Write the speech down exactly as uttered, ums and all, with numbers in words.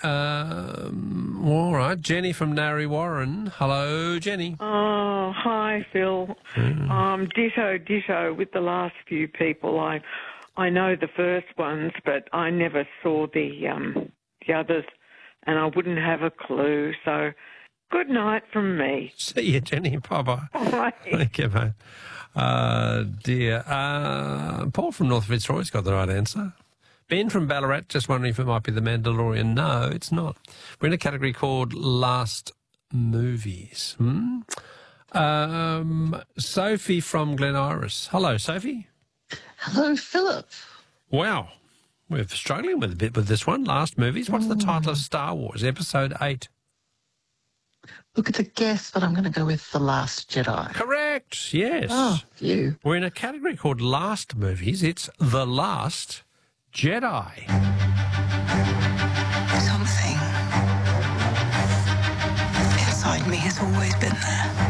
Um, all right. Jenny from Narre Warren. Hello, Jenny. Oh, hi, Phil. Mm. Um, ditto, ditto with the last few people. I I know the first ones, but I never saw the um, the others, and I wouldn't have a clue. So, good night from me. See you, Jenny. Bye-bye. Bye. Thank you, mate. Uh, dear. Uh, Paul from North Fitzroy's got the right answer. Ben from Ballarat, just wondering if it might be The Mandalorian. No, it's not. We're in a category called Last Movies. Hmm? Um, Sophie from Glen Iris. Hello, Sophie. Hello, Philip. Wow. We're struggling with a bit with this one. Last Movies. What's the title of Star Wars, Episode eight? Look, it's a guess, but I'm going to go with The Last Jedi. Correct, yes. Oh, you. We're in a category called Last Movies. It's The Last Jedi. Something inside me has always been there.